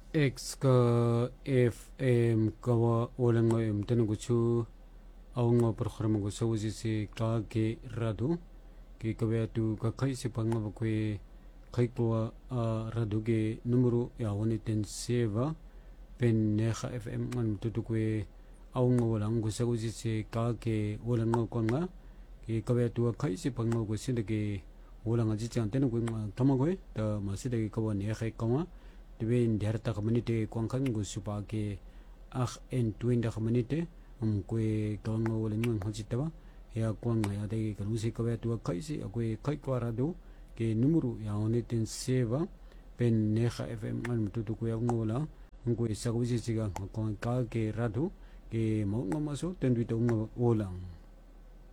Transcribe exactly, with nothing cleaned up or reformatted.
X ka F M kawa walang nga yung tanong ko chu awang nga program ko sa usi si ka ke radu ke kawaya tu ka kai si pang nga bakwe kai ko radu ke numero ya wani ten seva pen neha F M ngan tutu kwe awang nga walang ko sa usi si ka ke walang nga kon nga ke kawaya tu kai si pang nga ko sinda ke walang nga jicang tanong ko nga tamagwe ta masida ke kawa neha kawa Dwayne derta community kwangkan go supa ke ach en twin da community um kwe kawang wala ngang hajitawa ya kwang ya de kan usi ka tu kai si akwe kai kwara do ke numero ya oni ten seva pen neha F M an tu tu kwe ngola ngwe sa usi siga kwang ka ke radu ke mo ngamaso ten du to ngola